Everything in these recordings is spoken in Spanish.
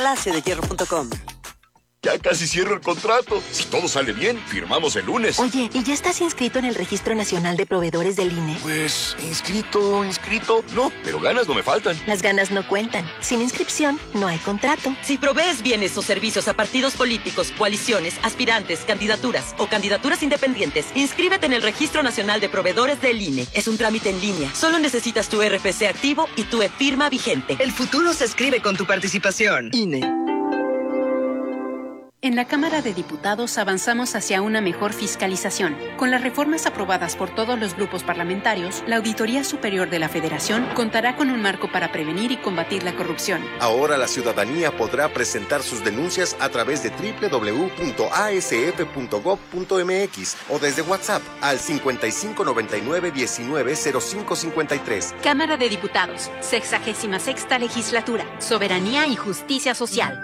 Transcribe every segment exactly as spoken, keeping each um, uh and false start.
palacio de hierro punto com. Ya casi cierro el contrato. Si todo sale bien, firmamos el lunes. Oye, ¿y ya estás inscrito en el Registro Nacional de Proveedores del I N E? Pues, inscrito, inscrito. No, pero ganas no me faltan. Las ganas no cuentan. Sin inscripción, no hay contrato. Si provees bienes o servicios a partidos políticos, coaliciones, aspirantes, candidaturas o candidaturas independientes, inscríbete en el Registro Nacional de Proveedores del I N E. Es un trámite en línea. Solo necesitas tu R F C activo y tu e-firma vigente. El futuro se escribe con tu participación. I N E. En la Cámara de Diputados avanzamos hacia una mejor fiscalización. Con las reformas aprobadas por todos los grupos parlamentarios, la Auditoría Superior de la Federación contará con un marco para prevenir y combatir la corrupción. Ahora la ciudadanía podrá presentar sus denuncias a través de doble u doble u doble u punto a s f punto gob punto m x o desde WhatsApp al cincuenta y cinco noventa y nueve diecinueve cero cinco cincuenta y tres. Cámara de Diputados, sexagésima sexta legislatura, soberanía y justicia social.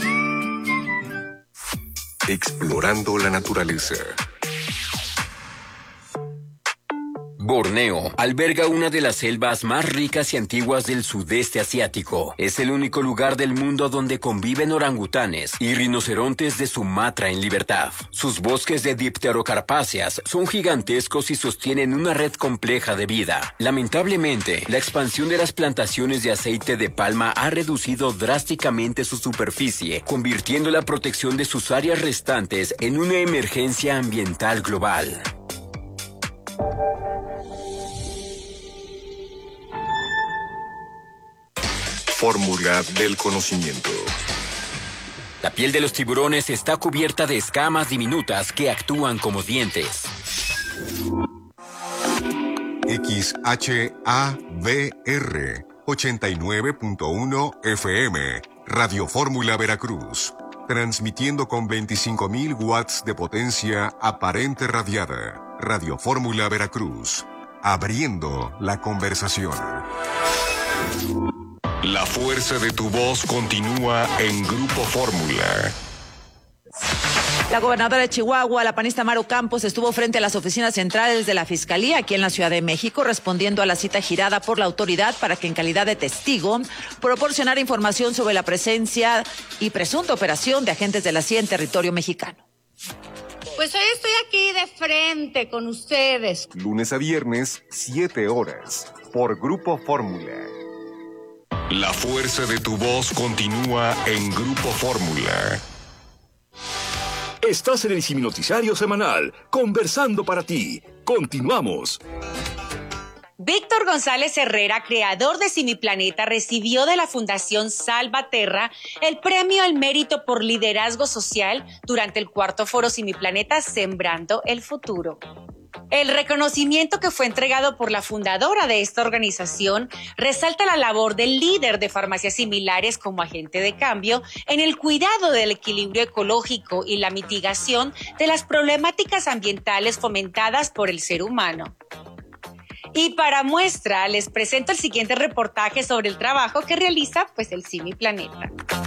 Explorando la naturaleza. Borneo alberga una de las selvas más ricas y antiguas del sudeste asiático. Es el único lugar del mundo donde conviven orangutanes y rinocerontes de Sumatra en libertad. Sus bosques de dipterocarpáceas son gigantescos y sostienen una red compleja de vida. Lamentablemente, la expansión de las plantaciones de aceite de palma ha reducido drásticamente su superficie, convirtiendo la protección de sus áreas restantes en una emergencia ambiental global. Fórmula del conocimiento. La piel de los tiburones está cubierta de escamas diminutas que actúan como dientes. X H A V R ochenta y nueve punto uno F M, Radio Fórmula Veracruz, transmitiendo con veinticinco mil watts de potencia aparente radiada. Radio Fórmula Veracruz, abriendo la conversación. La fuerza de tu voz continúa en Grupo Fórmula. La gobernadora de Chihuahua, la panista Maru Campos, estuvo frente a las oficinas centrales de la Fiscalía aquí en la Ciudad de México, respondiendo a la cita girada por la autoridad para que en calidad de testigo proporcionara información sobre la presencia y presunta operación de agentes de la C I A en territorio mexicano. Pues hoy estoy aquí de frente con ustedes. Lunes a viernes, siete horas, por Grupo Fórmula. La fuerza de tu voz continúa en Grupo Fórmula. Estás en el Ciminoticiario Semanal, conversando para ti. Continuamos. Víctor González Herrera, creador de Simiplaneta, recibió de la Fundación Salvaterra el premio al mérito por liderazgo social durante el cuarto foro Simiplaneta Sembrando el Futuro. El reconocimiento que fue entregado por la fundadora de esta organización resalta la labor del líder de farmacias similares como agente de cambio en el cuidado del equilibrio ecológico y la mitigación de las problemáticas ambientales fomentadas por el ser humano. Y para muestra, les presento el siguiente reportaje sobre el trabajo que realiza pues el Simiplaneta.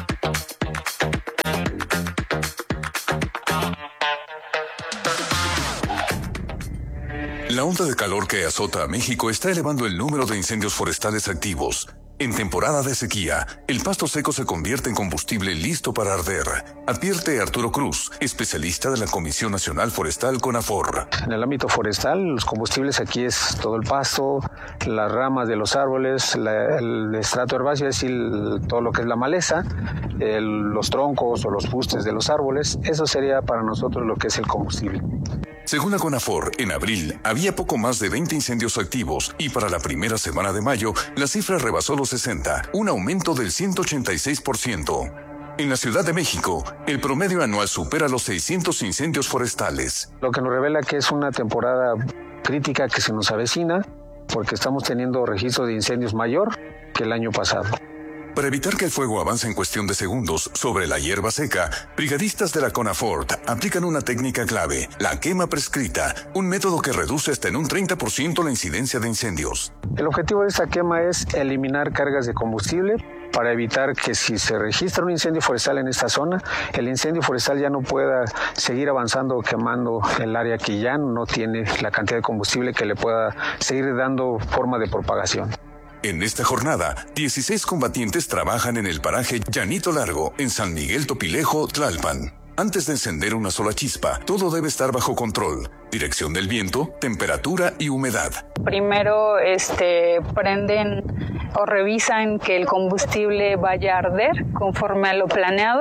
La onda de calor que azota a México está elevando el número de incendios forestales activos. En temporada de sequía, el pasto seco se convierte en combustible listo para arder, advierte Arturo Cruz, especialista de la Comisión Nacional Forestal CONAFOR. En el ámbito forestal, los combustibles aquí es todo el pasto, las ramas de los árboles, la, el estrato herbáceo, es decir, el, todo lo que es la maleza, el, los troncos o los fustes de los árboles. Eso sería para nosotros lo que es el combustible. Según la CONAFOR, en abril había poco más de veinte incendios activos y para la primera semana de mayo la cifra rebasó los sesenta, un aumento del ciento ochenta y seis por ciento. En la Ciudad de México, el promedio anual supera los seiscientos incendios forestales. Lo que nos revela que es una temporada crítica que se nos avecina porque estamos teniendo registro de incendios mayor que el año pasado. Para evitar que el fuego avance en cuestión de segundos sobre la hierba seca, brigadistas de la CONAFOR aplican una técnica clave, la quema prescrita, un método que reduce hasta en un treinta por ciento la incidencia de incendios. El objetivo de esta quema es eliminar cargas de combustible para evitar que si se registra un incendio forestal en esta zona, el incendio forestal ya no pueda seguir avanzando o quemando el área que ya no tiene la cantidad de combustible que le pueda seguir dando forma de propagación. En esta jornada, dieciséis combatientes trabajan en el paraje Llanito Largo, en San Miguel Topilejo, Tlalpan. Antes de encender una sola chispa, todo debe estar bajo control. Dirección del viento, temperatura y humedad. Primero este, prenden o revisan que el combustible vaya a arder conforme a lo planeado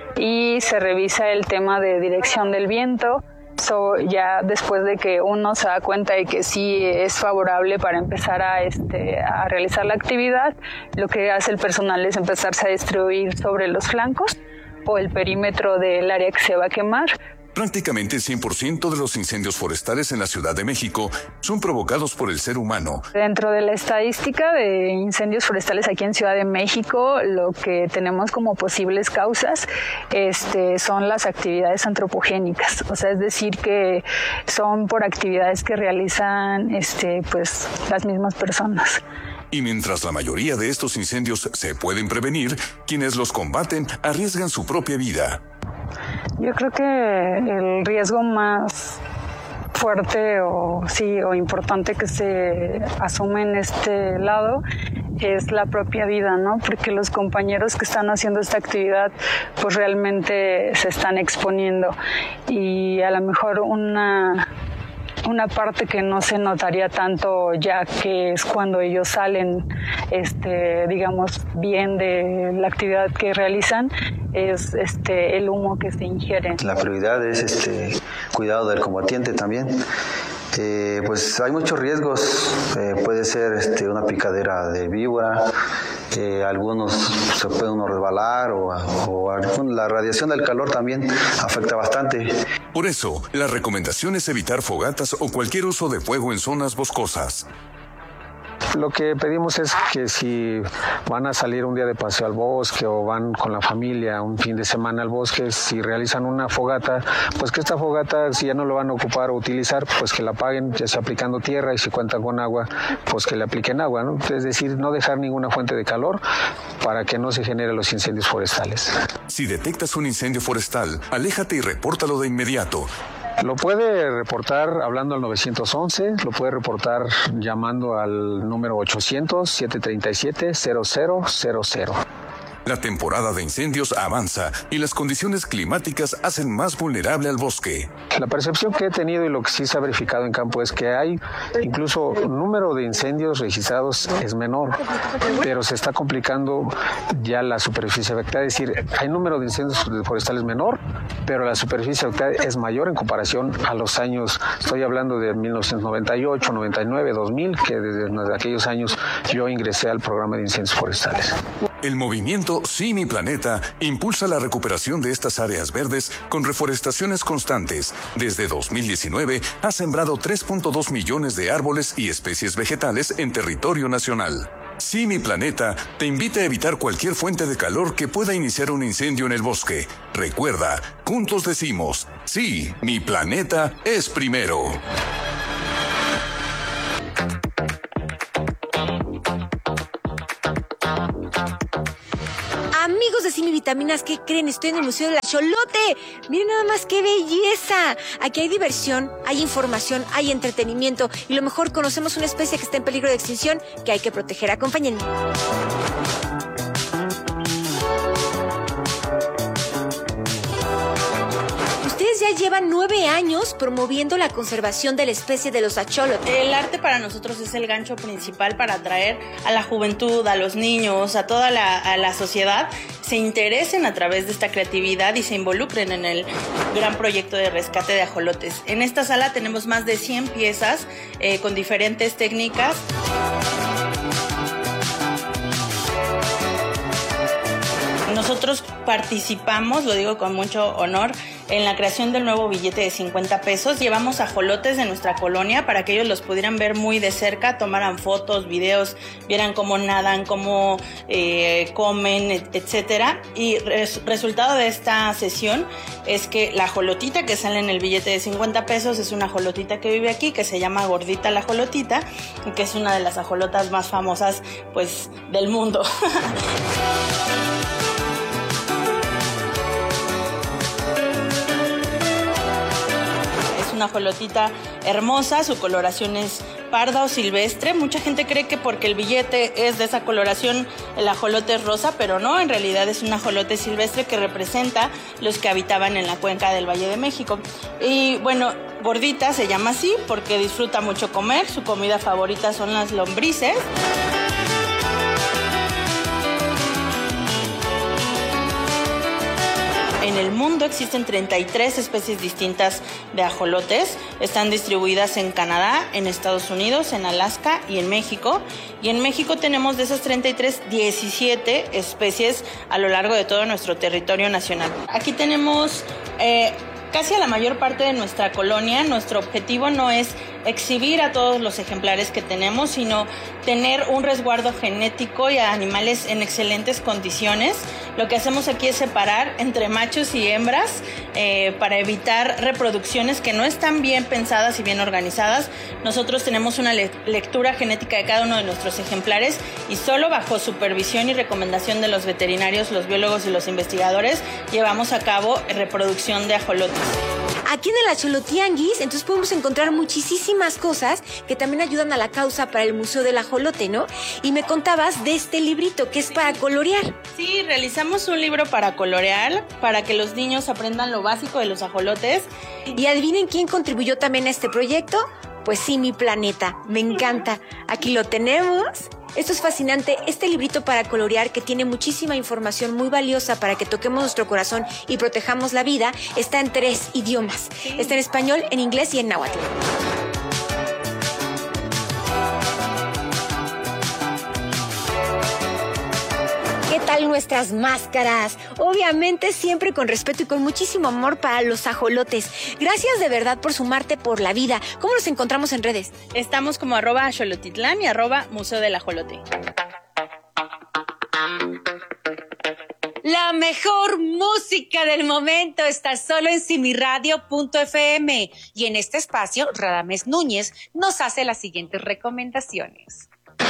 y se revisa el tema de dirección del viento. So, ya después de que uno se da cuenta de que sí es favorable para empezar a, este, a realizar la actividad, lo que hace el personal es empezarse a distribuir sobre los flancos o el perímetro del área que se va a quemar. Prácticamente el cien por ciento de los incendios forestales en la Ciudad de México son provocados por el ser humano. Dentro de la estadística de incendios forestales aquí en Ciudad de México, lo que tenemos como posibles causas este, son las actividades antropogénicas. O sea, es decir, que son por actividades que realizan este, pues, las mismas personas. Y mientras la mayoría de estos incendios se pueden prevenir, quienes los combaten arriesgan su propia vida. Yo creo que el riesgo más fuerte o sí o importante que se asume en este lado es la propia vida, ¿no? Porque los compañeros que están haciendo esta actividad pues realmente se están exponiendo y a lo mejor una Una parte que no se notaría tanto ya que es cuando ellos salen, este, digamos, bien de la actividad que realizan, es este, el humo que se ingiere. La prioridad es este, cuidado del combatiente también. Eh, pues hay muchos riesgos, eh, puede ser este, una picadera de víbora, eh, algunos se puede uno resbalar o, o la radiación del calor también afecta bastante. Por eso, la recomendación es evitar fogatas o cualquier uso de fuego en zonas boscosas. Lo que pedimos es que si van a salir un día de paseo al bosque o van con la familia un fin de semana al bosque, si realizan una fogata, pues que esta fogata, si ya no lo van a ocupar o utilizar, pues que la apaguen, ya sea aplicando tierra, y si cuentan con agua, pues que le apliquen agua, ¿no? Es decir, no dejar ninguna fuente de calor para que no se generen los incendios forestales. Si detectas un incendio forestal, aléjate y repórtalo de inmediato. Lo puede reportar hablando al nueve once, lo puede reportar llamando al número ochocientos, siete treinta y siete, cero cero cero cero. La temporada de incendios avanza y las condiciones climáticas hacen más vulnerable al bosque. La percepción que he tenido y lo que sí se ha verificado en campo es que hay incluso el número de incendios registrados es menor, pero se está complicando ya la superficie afectada. Es decir, hay número de incendios forestales menor, pero la superficie afectada es mayor en comparación a los años, estoy hablando de mil novecientos noventa y ocho, noventa y nueve, dos mil, que desde aquellos años yo ingresé al programa de incendios forestales. El movimiento Sí Mi Planeta impulsa la recuperación de estas áreas verdes con reforestaciones constantes. Desde dos mil diecinueve ha sembrado tres punto dos millones de árboles y especies vegetales en territorio nacional. Sí Mi Planeta te invita a evitar cualquier fuente de calor que pueda iniciar un incendio en el bosque. Recuerda, juntos decimos, sí, mi planeta es primero. Amigos de Simi Vitaminas, ¿qué creen? Estoy en el Museo del Axolote. Miren nada más qué belleza. Aquí hay diversión, hay información, hay entretenimiento y lo mejor, conocemos una especie que está en peligro de extinción que hay que proteger. Acompáñenme. Ya llevan nueve años promoviendo la conservación de la especie de los axolotes. El arte para nosotros es el gancho principal para atraer a la juventud, a los niños, a toda la, a la sociedad, se interesen a través de esta creatividad y se involucren en el gran proyecto de rescate de ajolotes. En esta sala tenemos más de cien piezas eh, con diferentes técnicas. Nosotros participamos, lo digo con mucho honor, en la creación del nuevo billete de cincuenta pesos. Llevamos ajolotes de nuestra colonia para que ellos los pudieran ver muy de cerca, tomaran fotos, videos, vieran cómo nadan, cómo eh, comen, etcétera. Y res, resultado de esta sesión es que la ajolotita que sale en el billete de cincuenta pesos es una ajolotita que vive aquí, que se llama Gordita la Ajolotita, y que es una de las ajolotas más famosas, pues, del mundo. Una ajolotita hermosa, su coloración es parda o silvestre. Mucha gente cree que porque el billete es de esa coloración, el ajolote es rosa, pero no, en realidad es un ajolote silvestre que representa los que habitaban en la cuenca del Valle de México. Y bueno, Gordita se llama así porque disfruta mucho comer, su comida favorita son las lombrices. En el mundo existen treinta y tres especies distintas de ajolotes. Están distribuidas en Canadá, en Estados Unidos, en Alaska y en México. Y en México tenemos de esas treinta y tres, diecisiete especies a lo largo de todo nuestro territorio nacional. Aquí tenemos eh, casi a la mayor parte de nuestra colonia. Nuestro objetivo no es exhibir a todos los ejemplares que tenemos, sino tener un resguardo genético y a animales en excelentes condiciones. Lo que hacemos aquí es separar entre machos y hembras eh, para evitar reproducciones que no están bien pensadas y bien organizadas. Nosotros tenemos una le- lectura genética de cada uno de nuestros ejemplares y solo bajo supervisión y recomendación de los veterinarios, los biólogos y los investigadores llevamos a cabo reproducción de ajolotes. Aquí en el Axolotianguis, entonces podemos encontrar muchísimas cosas que también ayudan a la causa para el Museo del Ajolote, ¿no? Y me contabas de este librito que es para colorear. Sí, realizamos un libro para colorear, para que los niños aprendan lo básico de los ajolotes. ¿Y adivinen quién contribuyó también a este proyecto? Pues sí, mi planeta. Me encanta. Aquí lo tenemos. Esto es fascinante, este librito para colorear que tiene muchísima información muy valiosa para que toquemos nuestro corazón y protejamos la vida, está en tres idiomas. Sí. Está en español, en inglés y en náhuatl. ¿Qué tal nuestras máscaras? Obviamente siempre con respeto y con muchísimo amor para los ajolotes. Gracias de verdad por sumarte por la vida. ¿Cómo nos encontramos en redes? Estamos como arroba axolotitlán y arroba Museo del Ajolote. La mejor música del momento está solo en simiradio punto efe eme. Y en este espacio, Radamés Núñez nos hace las siguientes recomendaciones.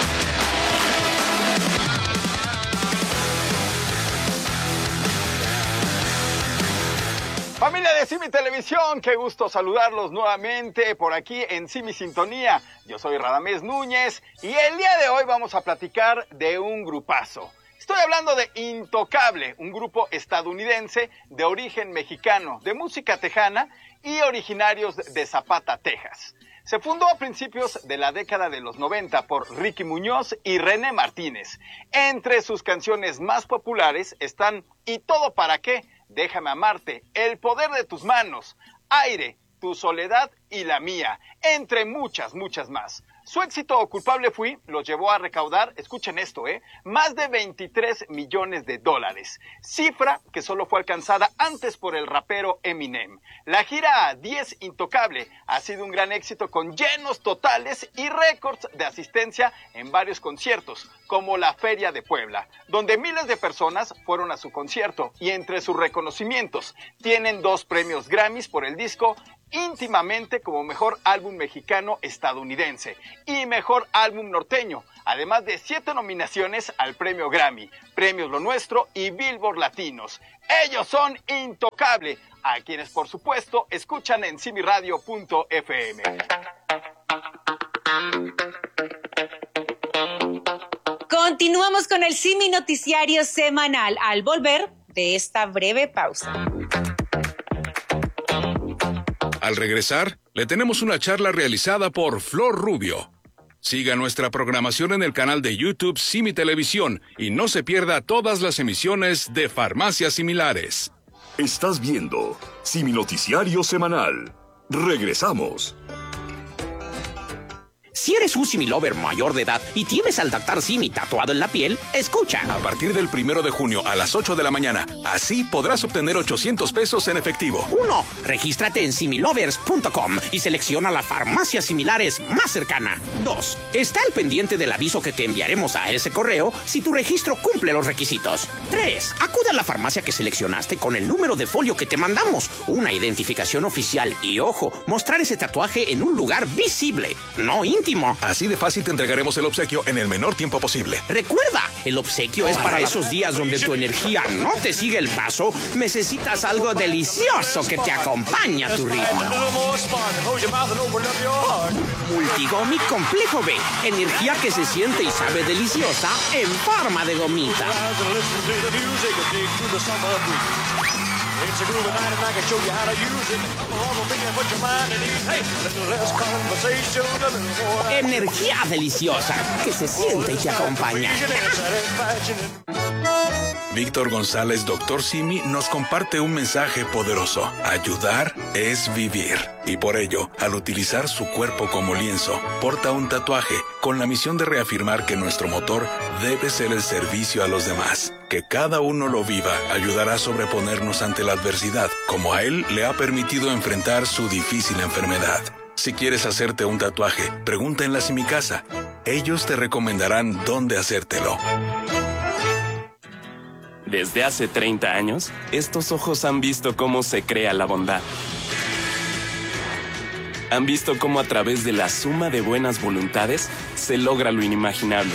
Familia de Simi Televisión, qué gusto saludarlos nuevamente por aquí en Simi Sintonía. Yo soy Radamés Núñez y el día de hoy vamos a platicar de un grupazo. Estoy hablando de Intocable, un grupo estadounidense de origen mexicano, de música tejana y originarios de Zapata, Texas. Se fundó a principios de la década de los noventa por Ricky Muñoz y René Martínez. Entre sus canciones más populares están ¿Y todo para qué?, Déjame amarte, El poder de tus manos, Aire, Tu soledad y la mía, entre muchas, muchas más. Su éxito o Culpable fui los llevó a recaudar, escuchen esto, ¿eh? más de veintitrés millones de dólares, cifra que solo fue alcanzada antes por el rapero Eminem. La gira diez Intocable ha sido un gran éxito con llenos totales y récords de asistencia en varios conciertos, como la Feria de Puebla, donde miles de personas fueron a su concierto y entre sus reconocimientos tienen dos premios Grammys por el disco Íntimamente como mejor álbum mexicano estadounidense y mejor álbum norteño, además de siete nominaciones al premio Grammy, Premios Lo Nuestro y Billboard Latinos. Ellos son Intocable, a quienes por supuesto escuchan en simiradio punto efe eme. Continuamos con el Simi Noticiario Semanal al volver de esta breve pausa. Al regresar, le tenemos una charla realizada por Flor Rubio. Siga nuestra programación en el canal de YouTube Simi Televisión y no se pierda todas las emisiones de Farmacias Similares. Estás viendo Simi Noticiario Semanal. Regresamos. Si eres un Similover mayor de edad y tienes al Dactar Simi tatuado en la piel, escucha. A partir del primero de junio a las ocho de la mañana, así podrás obtener ochocientos pesos en efectivo. Uno, regístrate en similovers punto com y selecciona la farmacia similares más cercana. Dos, está al pendiente del aviso que te enviaremos a ese correo si tu registro cumple los requisitos. Tres, acude a la farmacia que seleccionaste con el número de folio que te mandamos, una identificación oficial y, ojo, mostrar ese tatuaje en un lugar visible, no íntimo. último. Así de fácil te entregaremos el obsequio en el menor tiempo posible. Recuerda, el obsequio es para esos días donde tu energía no te sigue el paso. Necesitas algo delicioso que te acompañe a tu ritmo. Multigomi Complejo B. Energía que se siente y sabe deliciosa en forma de gomita. Energía deliciosa que se siente y te acompaña. Víctor González, doctor Simi, nos comparte un mensaje poderoso. Ayudar es vivir. Y por ello, al utilizar su cuerpo como lienzo, porta un tatuaje con la misión de reafirmar que nuestro motor debe ser el servicio a los demás. Que cada uno lo viva ayudará a sobreponernos ante la adversidad, como a él le ha permitido enfrentar su difícil enfermedad. Si quieres hacerte un tatuaje, pregunta en la Simicasa. Ellos te recomendarán dónde hacértelo. Desde hace treinta años, estos ojos han visto cómo se crea la bondad. Han visto cómo a través de la suma de buenas voluntades se logra lo inimaginable.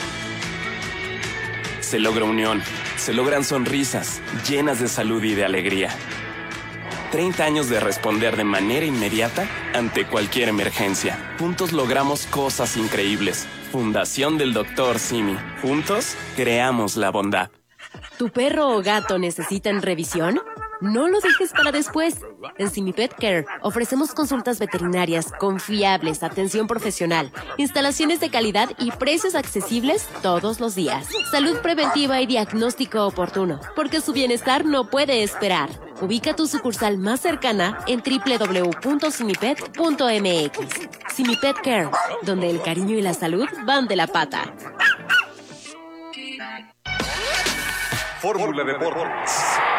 Se logra unión, se logran sonrisas llenas de salud y de alegría. treinta años de responder de manera inmediata ante cualquier emergencia. Juntos logramos cosas increíbles. Fundación del doctor Simi. Juntos creamos la bondad. ¿Tu perro o gato necesitan revisión? No lo dejes para después. En Simi Pet Care ofrecemos consultas veterinarias confiables, atención profesional, instalaciones de calidad y precios accesibles todos los días. Salud preventiva y diagnóstico oportuno, porque su bienestar no puede esperar. Ubica tu sucursal más cercana en doble u doble u doble u punto simipet punto m x. Simi Pet Care, donde el cariño y la salud van de la pata. Fórmula Deportes.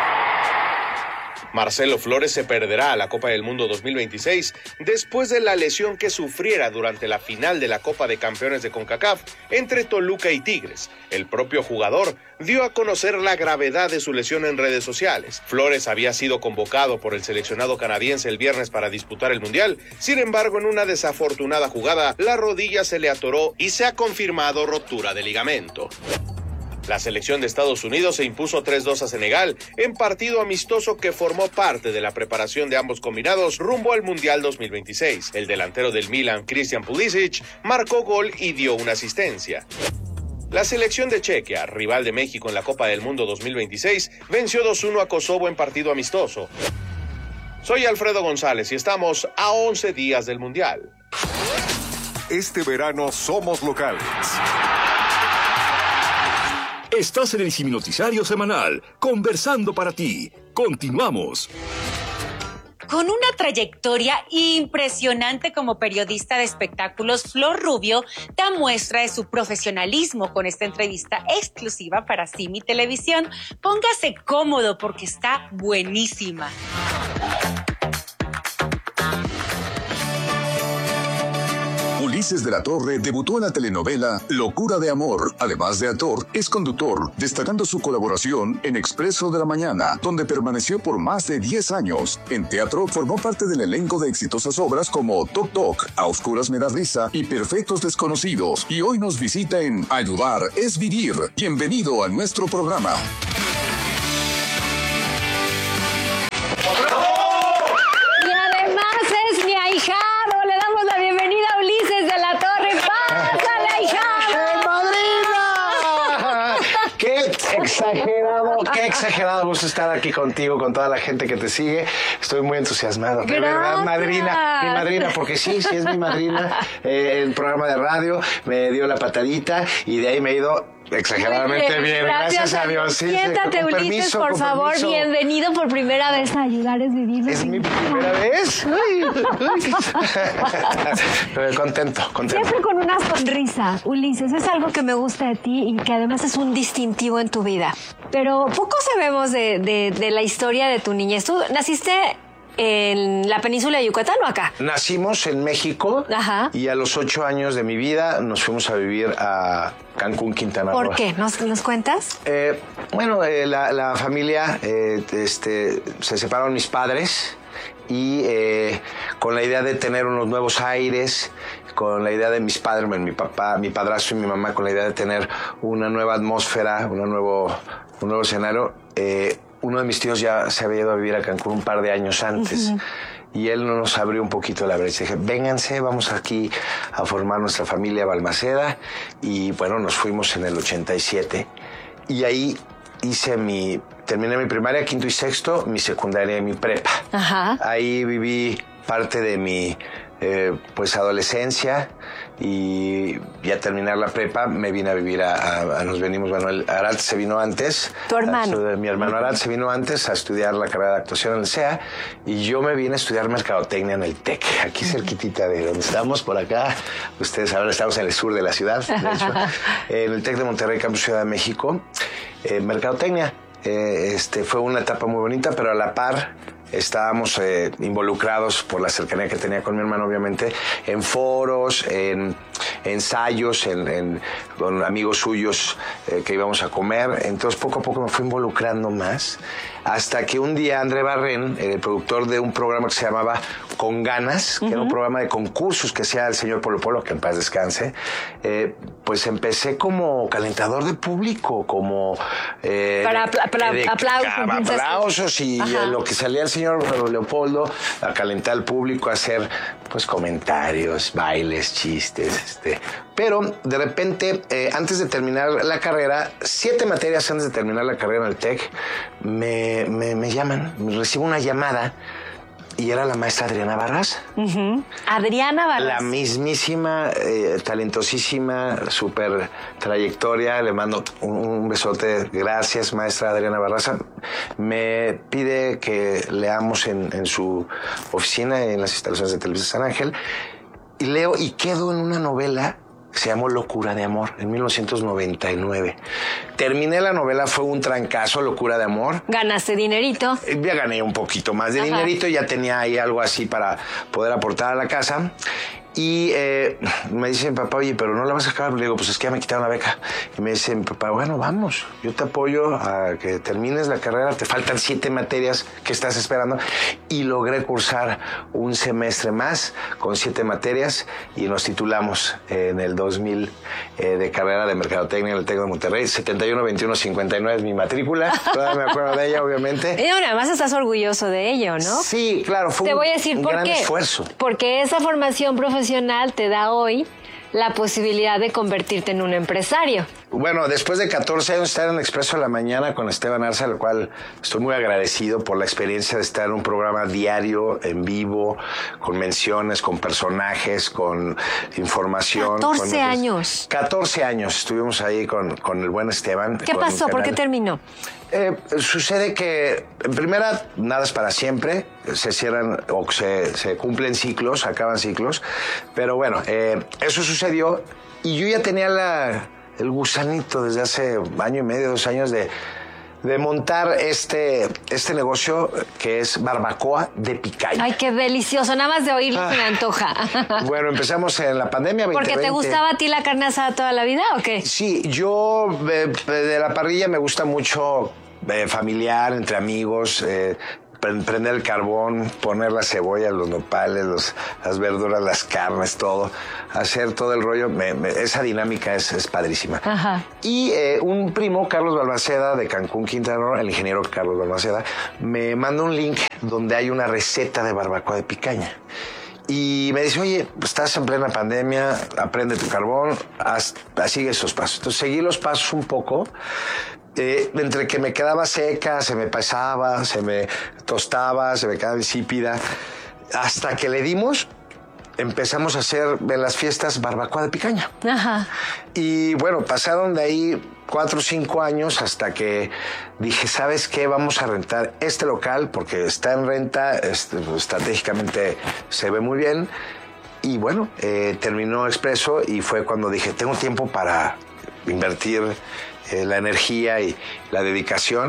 Marcelo Flores se perderá a la Copa del Mundo dos mil veintiséis después de la lesión que sufriera durante la final de la Copa de Campeones de CONCACAF entre Toluca y Tigres. El propio jugador dio a conocer la gravedad de su lesión en redes sociales. Flores había sido convocado por el seleccionado canadiense el viernes para disputar el Mundial. Sin embargo, en una desafortunada jugada, la rodilla se le atoró y se ha confirmado rotura de ligamento. La selección de Estados Unidos se impuso tres dos a Senegal en partido amistoso que formó parte de la preparación de ambos combinados rumbo al Mundial dos mil veintiséis. El delantero del Milan, Christian Pulisic, marcó gol y dio una asistencia. La selección de Chequia, rival de México en la Copa del Mundo dos mil veintiséis, venció dos uno a Kosovo en partido amistoso. Soy Alfredo González y estamos a once días del Mundial. Este verano somos locales. Estás en el Simi Noticiario Semanal, conversando para ti. Continuamos. Con una trayectoria impresionante como periodista de espectáculos, Flor Rubio da muestra de su profesionalismo con esta entrevista exclusiva para Simi Televisión. Póngase cómodo porque está buenísima. Ulises de la Torre debutó en la telenovela Locura de Amor. Además de actor, es conductor, destacando su colaboración en Expreso de la Mañana, donde permaneció por más de diez años. En teatro, formó parte del elenco de exitosas obras como Toc Toc, A Oscuras Me da Risa y Perfectos Desconocidos. Y hoy nos visita en Ayudar es Vivir. Bienvenido a nuestro programa. Y además es mi ahijado. Le damos la bienvenida a Ulises de la Torre. ¡Pásale, ahijado! ¡Madrina! ¡Qué exagerado, qué exagerado gusto estar aquí contigo, con toda la gente que te sigue! Estoy muy entusiasmado. De verdad, madrina, mi madrina, porque sí, sí es mi madrina. Eh, el programa de radio me dio la patadita y de ahí me he ido exageradamente bien, bien. Gracias, gracias a Dios. Sí, siéntate, sí, Ulises, permiso, por favor, permiso. Bienvenido por primera vez a Ayudar es Vivir. ¿Es mi primera vez? Ay, ay. contento, contento. Siempre con una sonrisa, Ulises, es algo que me gusta de ti y que además es un distintivo en tu vida. Pero poco sabemos de, de, de la historia de tu niñez. Tú naciste en la península de Yucatán o acá? Nacimos en México. Ajá. Y a los ocho años de mi vida nos fuimos a vivir a Cancún, Quintana Roo. ¿Por qué? ¿Nos, nos cuentas? Eh, bueno, eh, la, la familia, eh, este, se separaron mis padres y eh, con la idea de tener unos nuevos aires, con la idea de mis padres, mi papá, mi padrastro y mi mamá, con la idea de tener una nueva atmósfera, una nuevo, un nuevo escenario. Eh, uno de mis tíos ya se había ido a vivir a Cancún un par de años antes. Uh-huh. Y él nos abrió un poquito la brecha. Dije, vénganse, vamos aquí a formar nuestra familia Balmaceda. Y bueno, nos fuimos en el ochenta y siete. Y ahí hice mi... Terminé mi primaria, quinto y sexto, mi secundaria y mi prepa. Ajá. Ahí viví parte de mi eh, pues adolescencia y ya terminar la prepa me vine a vivir a... a, a nos venimos, bueno, el Aralt se vino antes. ¿Tu hermano? A, mi hermano Aralt se vino antes a estudiar la carrera de actuación en el C E A y yo me vine a estudiar mercadotecnia en el TEC, aquí cerquitita de donde estamos, por acá. Ustedes saben, estamos en el sur de la ciudad, de hecho, en el TEC de Monterrey, Campus Ciudad de México. Eh, mercadotecnia. Eh, este, fue una etapa muy bonita, pero a la par estábamos eh, involucrados por la cercanía que tenía con mi hermano, obviamente, en foros, en ensayos, en, en, con amigos suyos eh, que íbamos a comer. Entonces, poco a poco me fui involucrando más, hasta que un día André Barren, el productor de un programa que se llamaba Con Ganas, que uh-huh. era un programa de concursos que hacía el señor Polo Polo, que en paz descanse, eh, pues empecé como calentador de público, como... Eh, para apla- para de, aplausos. De, aplausos y eh, lo que salía el señor Leopoldo a calentar al público, a hacer pues comentarios, bailes, chistes, este... Pero de repente, eh, antes de terminar la carrera, siete materias antes de terminar la carrera en el TEC, me, me, me llaman, me recibo una llamada y era la maestra Adriana Barras. Uh-huh. Adriana Barras. La mismísima, eh, talentosísima, súper trayectoria. Le mando un, un besote. Gracias, maestra Adriana Barraza. Me pide que leamos en, en su oficina, en las instalaciones de Televisión San Ángel. Y leo y quedo en una novela que se llamó Locura de Amor, en mil novecientos noventa y nueve. Terminé la novela, fue un trancazo, Locura de Amor. ¿Ganaste dinerito? Ya gané un poquito más de Ajá. dinerito, ya tenía ahí algo así para poder aportar a la casa. Y eh, me dice mi papá, oye, pero no la vas a acabar. Le digo, pues es que ya me quitaron la beca. Y me dice mi papá, bueno, vamos, yo te apoyo a que termines la carrera. Te faltan siete materias que estás esperando. Y logré cursar un semestre más con siete materias y nos titulamos en el dos mil eh, de carrera de Mercadotecnia en el TEC de Monterrey. setenta y uno veintiuno cincuenta y nueve es mi matrícula. Todavía me acuerdo de ella, obviamente. Y bueno, además estás orgulloso de ello, ¿no? Sí, claro, fue te un, voy a decir un por gran qué. esfuerzo. Porque esa formación profesional te da hoy la posibilidad de convertirte en un empresario. Bueno, después de catorce años de estar en Expreso de la Mañana con Esteban Arza, al cual estoy muy agradecido por la experiencia de estar en un programa diario, en vivo, con menciones, con personajes, con información. catorce con... años. catorce años estuvimos ahí con, con el buen Esteban. ¿Qué pasó? ¿Por qué terminó? Eh, sucede que, en primera, nada es para siempre, se cierran o se, se cumplen ciclos, acaban ciclos, pero bueno, eh, eso sucedió y yo ya tenía la, el gusanito desde hace año y medio, dos años de, de montar este, este negocio que es barbacoa de picaña. Ay, qué delicioso, nada más de oírlo ah, se me antoja. Bueno, empezamos en la pandemia veinte veinte. ¿Porque te gustaba a ti la carne asada toda la vida o qué? Sí, yo eh, de la parrilla me gusta mucho eh, familiar, entre amigos, eh, prender el carbón, poner la cebolla, los nopales, los, las verduras, las carnes, todo, hacer todo el rollo, me, me, esa dinámica es, es padrísima. Ajá. Y eh, un primo, Carlos Balmaceda, de Cancún, Quintana Roo, el ingeniero Carlos Balmaceda, me manda un link donde hay una receta de barbacoa de picaña. Y me dice, oye, estás en plena pandemia, aprende tu carbón, haz, sigue esos pasos. Entonces seguí los pasos un poco. Eh, entre que me quedaba seca, se me pasaba, se me tostaba, se me quedaba insípida, hasta que le dimos, empezamos a hacer en las fiestas barbacoa de picaña. Ajá. Y bueno, pasaron de ahí cuatro o cinco años hasta que dije, ¿sabes qué? Vamos a rentar este local porque está en renta, este, estratégicamente se ve muy bien. Y bueno, eh, terminó Expreso y fue cuando dije, tengo tiempo para invertir Eh, la energía y la dedicación.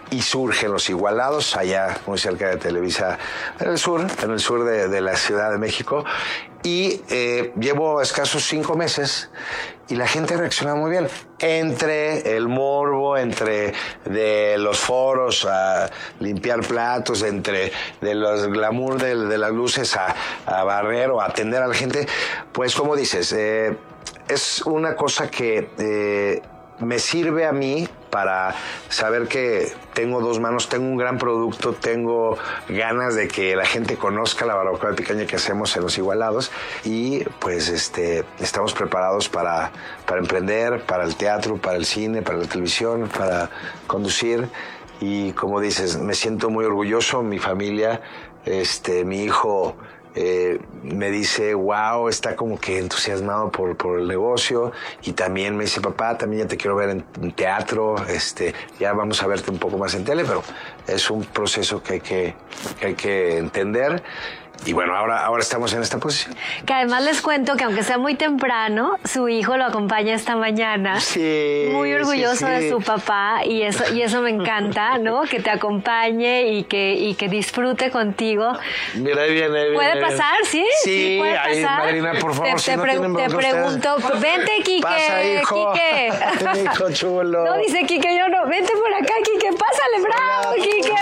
y surgen Los Igualados, allá muy cerca de Televisa, en el sur, en el sur de, de la Ciudad de México. Y eh, llevo escasos cinco meses y la gente reacciona muy bien. Entre el morbo, entre de los foros a limpiar platos, entre de los glamour de, de las luces a, a barrer o a atender a la gente, pues como dices, eh, es una cosa que eh, me sirve a mí para saber que tengo dos manos, tengo un gran producto, tengo ganas de que la gente conozca la barbacoa de picaña que hacemos en Los Igualados y pues este estamos preparados para, para emprender, para el teatro, para el cine, para la televisión, para conducir y como dices, me siento muy orgulloso, mi familia, este, mi hijo Eh, me dice, wow, está como que entusiasmado por, por el negocio y también me dice, papá, también ya te quiero ver en, en teatro, este, ya vamos a verte un poco más en tele, pero es un proceso que hay que, que, hay que entender. Y bueno, ahora, ahora estamos en esta posición. Que además les cuento que aunque sea muy temprano, su hijo lo acompaña esta mañana. Sí. Muy orgulloso sí, sí. de su papá y eso, y eso me encanta, ¿no? Que te acompañe y que, y que disfrute contigo. Mira, ahí viene, ahí viene. ¿Puede ahí viene. pasar? Sí, Sí, sí puede ahí, pasar. Madrina, por favor, te, si te, no pre- tienen te bronca pregunto, ustedes. vente, Quique. Pasa, hijo. Quique. Mi hijo chulo. No, dice Quique, yo no. Vente por acá, Quique. Pásale, bravo, Quique.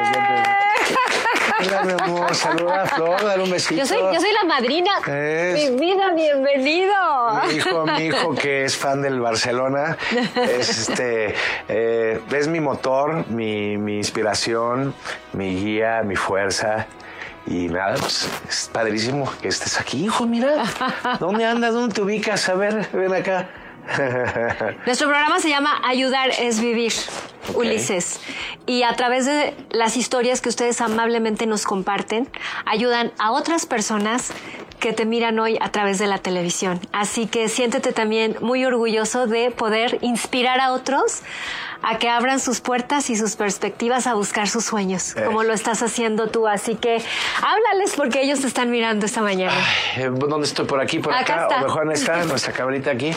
Mira, mi amor, saluda a Flor, dale un besito. Yo soy, yo soy la madrina. Es- Mi vida, bienvenido. Mi hijo, mi hijo que es fan del Barcelona, es este, eh, es mi motor, mi, mi inspiración, mi guía, mi fuerza. Y nada, pues es padrísimo que estés aquí, hijo, mira. ¿Dónde andas? ¿Dónde te ubicas? A ver, ven acá. Nuestro programa se llama Ayudar es Vivir, Ok. Ulises. Y a través de las historias que ustedes amablemente nos comparten, ayudan a otras personas que te miran hoy a través de la televisión. Así que siéntete también muy orgulloso de poder inspirar a otros a que abran sus puertas y sus perspectivas a buscar sus sueños, Eh. como lo estás haciendo tú. Así que háblales porque ellos te están mirando esta mañana. Eh, ¿Dónde estoy? ¿Por aquí, por Acá acá? está. O mejor en esta, nuestra cabrita aquí.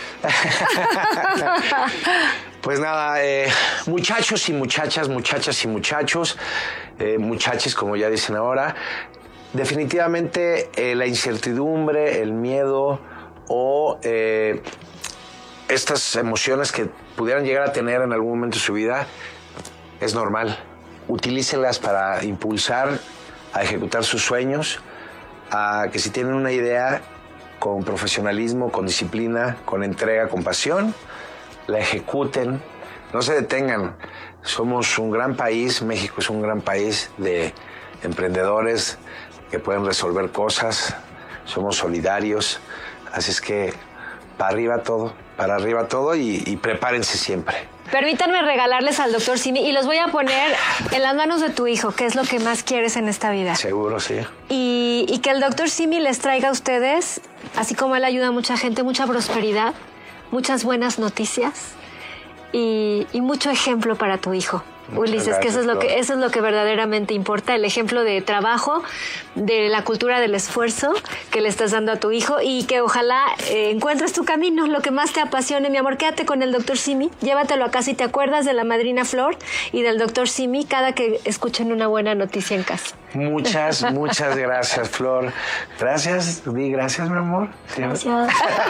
Pues nada, eh, muchachos y muchachas, muchachas y muchachos, eh, muchachos como ya dicen ahora, definitivamente eh, la incertidumbre, el miedo o eh, estas emociones que pudieran llegar a tener en algún momento de su vida es normal. Utilícenlas para impulsar a ejecutar sus sueños, a que si tienen una idea con profesionalismo, con disciplina, con entrega, con pasión, la ejecuten, no se detengan. Somos un gran país, México es un gran país de emprendedores que pueden resolver cosas, somos solidarios, así es que para arriba todo, para arriba todo y, y prepárense siempre. Permítanme regalarles al doctor Simi y los voy a poner en las manos de tu hijo, que es lo que más quieres en esta vida. Seguro, sí. Y, y que el doctor Simi les traiga a ustedes, así como él ayuda a mucha gente, mucha prosperidad, muchas buenas noticias y, y mucho ejemplo para tu hijo. Muchas Ulises, que eso es gracias, lo que Flor. eso es lo que verdaderamente importa, el ejemplo de trabajo, de la cultura del esfuerzo que le estás dando a tu hijo y que ojalá eh, encuentres tu camino, lo que más te apasione, mi amor. Quédate con el doctor Simi, llévatelo a casa y te acuerdas de la madrina Flor y del doctor Simi cada que escuchen una buena noticia en casa. Muchas, muchas gracias, Flor. Gracias, di gracias, mi amor. ¿Sí? Gracias.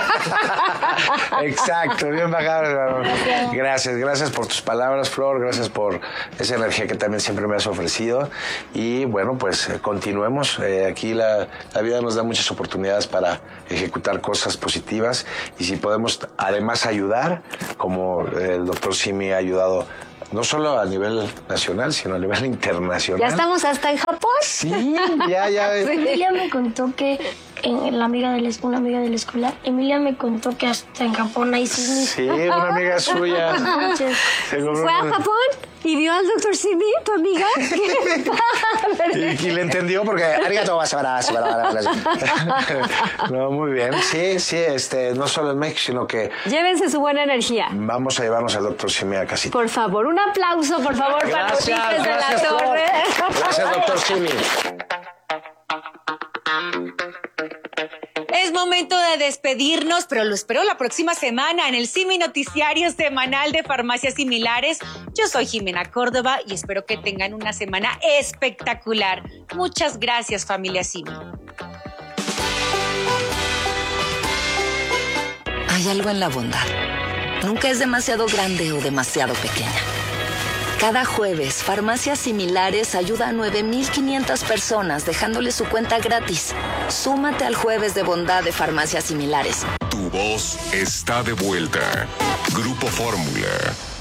Exacto, bien bajado, mi amor. Gracias, gracias por tus palabras, Flor. Gracias por esa energía que también siempre me has ofrecido. Y bueno, pues eh, continuemos. Eh, aquí la, la vida nos da muchas oportunidades para ejecutar cosas positivas. Y si podemos además ayudar, como el doctor Simi ha ayudado no solo a nivel nacional, sino a nivel internacional. Ya estamos hasta en Japón. Sí, ya, ya. Emilia me contó que en la amiga de la escuela, una amiga de la escuela, Emilia me contó que hasta en Japón hay sismos. Sí, una amiga suya. Se compró ¿Fue a una- Japón y vio al doctor Simi, tu amiga? ¡Qué padre! Y, y le entendió porque arigato basabara, basabara, basabara. No, muy bien. Sí, sí, este, no solo en México, sino que Llévense su buena energía. vamos a llevarnos al doctor Simi a casita. Por favor, un aplauso, por favor, para Gracias, Ulises de la gracias, Flor. Torre. Gracias, doctor Simi. Es momento momento de despedirnos, pero lo espero la próxima semana en el Simi Noticiario Semanal de Farmacias Similares. Yo soy Jimena Córdoba y espero que tengan una semana espectacular. Muchas gracias, familia Simi. Hay algo en la bondad. Nunca es demasiado grande o demasiado pequeña. Cada jueves, Farmacias Similares ayuda a nueve mil quinientas personas dejándole su cuenta gratis. Súmate al Jueves de Bondad de Farmacias Similares. Tu voz está de vuelta. Grupo Fórmula.